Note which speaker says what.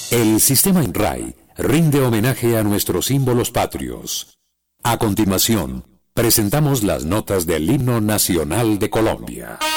Speaker 1: El sistema INRAI rinde homenaje a nuestros símbolos patrios. A continuación, presentamos las notas del himno nacional de Colombia.